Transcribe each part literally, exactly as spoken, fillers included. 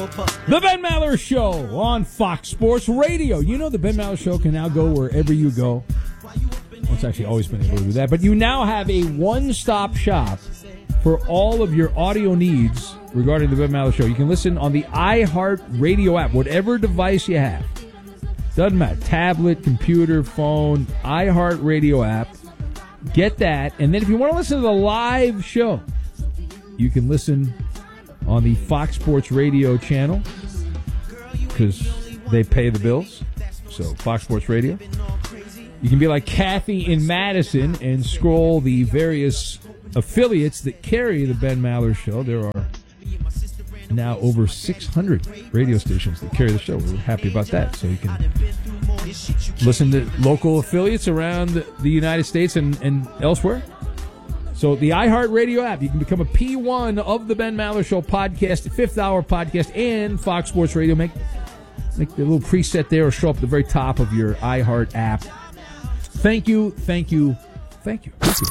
The Ben Maller Show on Fox Sports Radio. You know the Ben Maller Show can now go wherever you go. Well, it's actually always been able to do that. But you now have a one-stop shop for all of your audio needs regarding the Ben Maller Show. You can listen on the iHeart Radio app, whatever device you have. Doesn't matter. Tablet, computer, phone, iHeart Radio app. Get that. And then if you want to listen to the live show, you can listen on the Fox Sports Radio channel because they pay the bills. So Fox Sports Radio. You can be like Kathy in Madison and scroll the various affiliates that carry the Ben Maller Show. There are now over six hundred radio stations that carry the show. We're happy about that. So you can listen to local affiliates around the United States and, and elsewhere. So the iHeartRadio app, you can become a P one of the Ben Maller Show podcast, fifth hour podcast, and Fox Sports Radio. Make make the little preset there or show up at the very top of your iHeart app. Thank you, thank you, thank you. Thank you.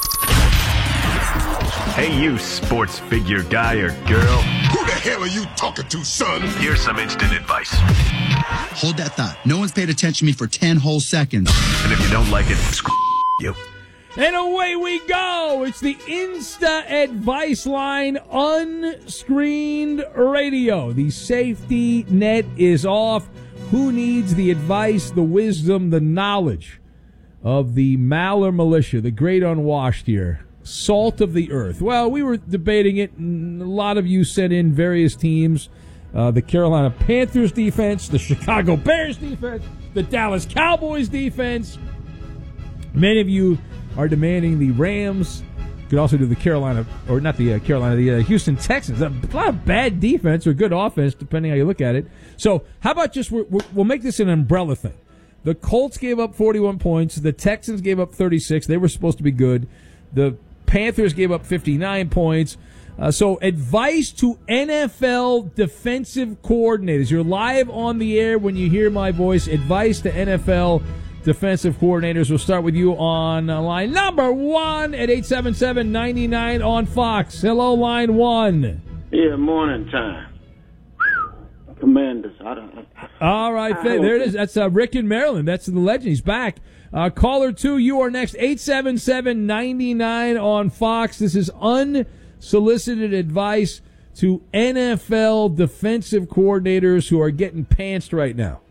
Hey, you sports figure guy or girl. Who the hell are you talking to, son? Here's some instant advice. Hold that thought. No one's paid attention to me for ten whole seconds. And if you don't like it, screw you. And away we go. It's the Insta Advice Line unscreened radio. The safety net is off. Who needs the advice, the wisdom, the knowledge of the Maller militia, the great unwashed here? Salt of the earth. Well, we were debating it, and a lot of you sent in various teams. Uh, the Carolina Panthers defense, the Chicago Bears defense, the Dallas Cowboys defense. Many of you are demanding the Rams. You could also do the Carolina, or not the uh, Carolina, the uh, Houston Texans. A lot of bad defense or good offense, depending how you look at it. So how about just, we're, we're, we'll make this an umbrella thing. The Colts gave up forty-one points. The Texans gave up thirty-six. They were supposed to be good. The Panthers gave up fifty-nine points. Uh, so advice to N F L defensive coordinators. You're live on the air when you hear my voice. Advice to N F L defensive coordinators. We'll start with you on uh, line number one at eight seven seven, nine nine on Fox. Hello, line one. Yeah, morning time. Commanders. I don't, I, All right, I there it is. That's uh, Rick in Maryland. That's the legend. He's back. Uh, caller two, you are next. eight seven seven, nine nine on Fox. This is unsolicited advice to N F L defensive coordinators who are getting pantsed right now.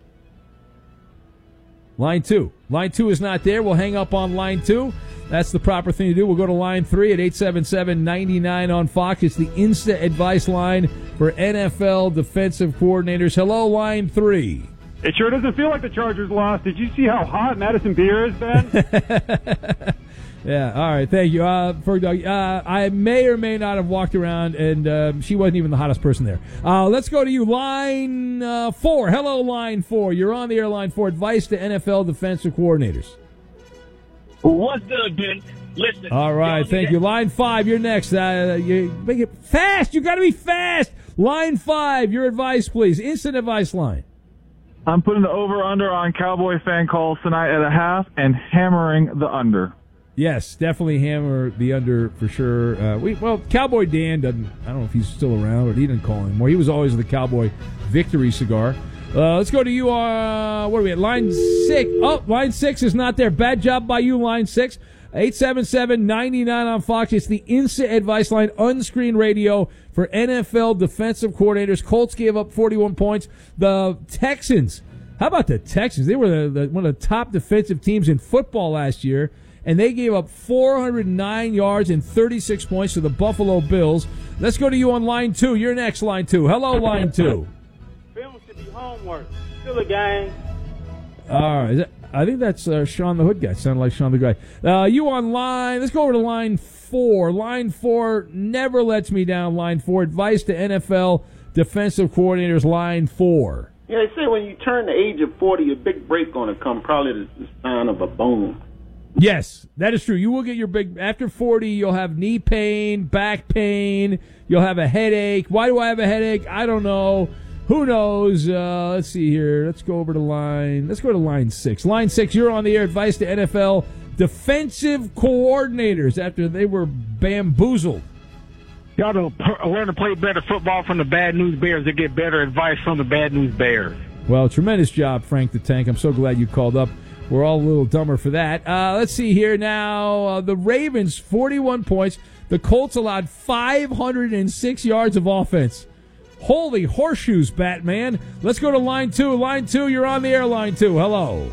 Line two. Line two is not there. We'll hang up on line two. That's the proper thing to do. We'll go to line three at eight seven seven, nine nine on Fox. It's the Insta Advice line for N F L defensive coordinators. Hello, line three. It sure doesn't feel like the Chargers lost. Did you see how hot Madison Beer has been? Yeah, all right, thank you. Uh, for, uh, I may or may not have walked around, and uh, she wasn't even the hottest person there. Uh, let's go to you, line uh, four. Hello, line four. You're on the air, line four. Advice to N F L defensive coordinators. What's good, Ben? Listen. All right, thank you. Line five, you're next. Uh, you make it fast. You got to be fast. Line five, your advice, please. Instant advice line. I'm putting the over-under on Cowboy fan calls tonight at a half and hammering the under. Yes, definitely hammer the under for sure. Uh, we well, Cowboy Dan doesn't. I don't know if he's still around, but he didn't call anymore. He was always the Cowboy victory cigar. Uh, let's go to you. Uh, what are we at? Line six. Oh, line six is not there. Bad job by you, line six. eight seven seven, nine nine on Fox. It's the Insta Advice Line, unscreened radio for N F L defensive coordinators. Colts gave up forty-one points. The Texans. How about the Texans? They were the, the, one of the top defensive teams in football last year, and they gave up four hundred nine yards and thirty-six points to the Buffalo Bills. Let's go to you on line two. You're next, line two. Hello, line two. Film should be homework. Still a game. All right. Is that, I think that's uh, Sean the Hood guy. Sounded like Sean the guy. Uh, you on line. Let's go over to line four. Line four never lets me down. Line four. Advice to N F L defensive coordinators. Line four. Yeah, they say when you turn the age of forty, a big break going to come. Probably the sign of a bone. Yes, that is true. You will get your big, after forty, you'll have knee pain, back pain, you'll have a headache. Why do I have a headache? I don't know. Who knows? Uh, let's see here. Let's go over to line, let's go to line six. Line six, you're on the air. Advice to N F L defensive coordinators after they were bamboozled. You ought to p- learn to play better football from the Bad News Bears to get better advice from the Bad News Bears. Well, tremendous job, Frank the Tank. I'm so glad you called up. We're all a little dumber for that. Uh, let's see here now. Uh, the Ravens, forty-one points. The Colts allowed five hundred six yards of offense. Holy horseshoes, Batman. Let's go to line two. Line two, you're on the air, line two. Hello.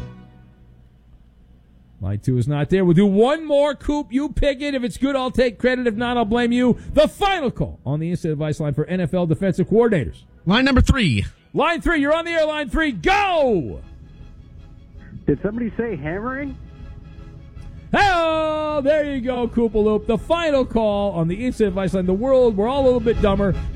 Line two is not there. We'll do one more, Coop. You pick it. If it's good, I'll take credit. If not, I'll blame you. The final call on the Instant Advice line for N F L defensive coordinators. Line number three. Line three, you're on the air, line three. Go! Did somebody say hammering? Oh, there you go, Koopaloop. The final call on the Instant Advice line. The world, we're all a little bit dumber.